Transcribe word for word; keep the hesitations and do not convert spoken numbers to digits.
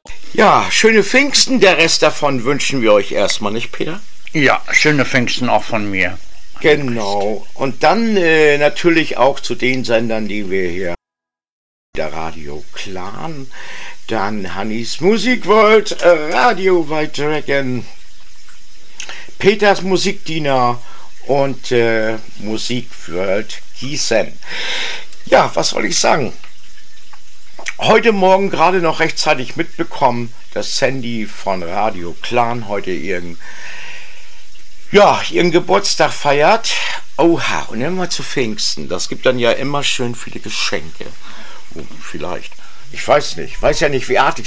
Ja, schöne Pfingsten, der Rest davon wünschen wir euch erstmal, nicht Peter? Ja, schöne Pfingsten auch von mir. Genau. Und dann äh, natürlich auch zu den Sendern, die wir hier, der Radio Clan, dann Hannis Musikworld, äh, Radio White Dragon, Peters Musikdiener und äh, Musikworld Gießen. Ja, was soll ich sagen? Heute Morgen gerade noch rechtzeitig mitbekommen, dass Sandy von Radio Clan heute ihren, ja, ihren Geburtstag feiert. Oha, und immer zu Pfingsten. Das gibt dann ja immer schön viele Geschenke. Oh, vielleicht. Ich weiß nicht. Weiß ja nicht, wie artig